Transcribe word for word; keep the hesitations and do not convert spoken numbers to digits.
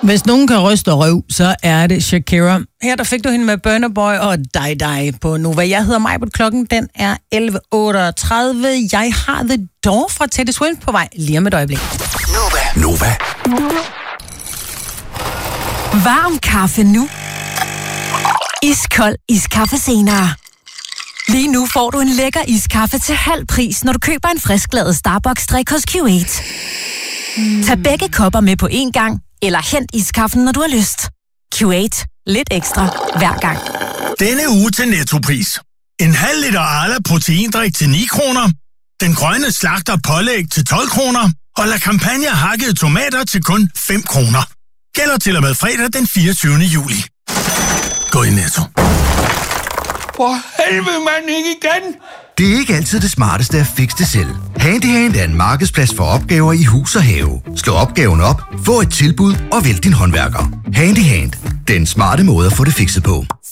Hvis nogen kan ryste røv, så er det Shakira. Her der fik du hende med Burna Boy og Die Die på Nova. Jeg hedder Majbert, klokken den er elleve otteogtredive. Jeg har The Door fra Teddy Swims på vej lige om et øjeblik. Nova. Nova. Varm kaffe nu. Iskold iskaffe senere. Lige nu får du en lækker iskaffe til halv pris, når du køber en frisklavet Starbucks-drik hos Q otte. Mm. Tag begge kopper med på én gang, eller hent iskaffen, når du har lyst. Q otte. Lidt ekstra hver gang. Denne uge til Nettopris. En halv liter Arla proteindrik til ni kroner. Den grønne slagter pålæg til tolv kroner. Og La Campagna hakkede tomater til kun fem kroner. Gælder til og med fredag den fireogtyvende juli. Gå i Netto. For helvede, mand, ikke igen! Det er ikke altid det smarteste at fikse det selv. Handyhand er en markedsplads for opgaver i hus og have. Slå opgaven op, få et tilbud og vælg din håndværker. Handyhand. Den smarte måde at få det fikset på.